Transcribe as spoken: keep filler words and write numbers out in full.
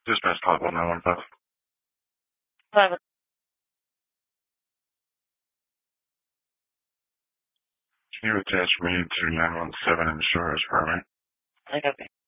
Dispatch call one nine one five. Five. Can you attach me to nine one seven insurance permit? I copy.